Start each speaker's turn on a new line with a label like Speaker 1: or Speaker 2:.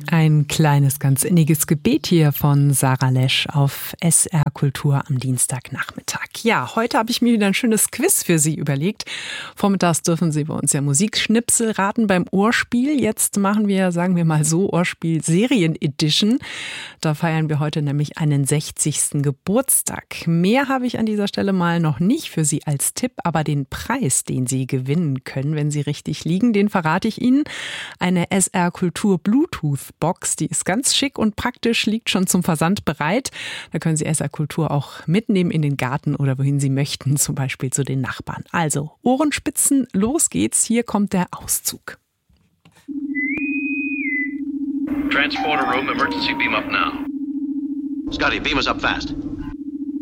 Speaker 1: Ein kleines, ganz inniges Gebet hier von Sarah Lesch auf SR Kultur am Dienstagnachmittag. Ja, heute habe ich mir wieder ein schönes Quiz für Sie überlegt. Vormittags dürfen Sie bei uns ja Musikschnipsel raten beim Ohrspiel. Jetzt machen wir, sagen wir mal so, Ohrspiel Serien Edition. Da feiern wir heute nämlich einen 60. Geburtstag. Mehr habe ich an dieser Stelle mal noch nicht für Sie als Tipp, aber den Preis, den Sie gewinnen können, wenn Sie richtig liegen, den verrate ich Ihnen. Eine SR Kultur Bluetooth-Box, die ist ganz schick und praktisch, liegt schon zum Versand bereit. Da können Sie SR Kultur auch mitnehmen in den Garten oder wohin Sie möchten, zum Beispiel zu den Nachbarn. Also Ohrenspitzen, los geht's, hier kommt der Auszug.
Speaker 2: Transporter room, emergency beam up now.
Speaker 3: Scotty, beam us up fast.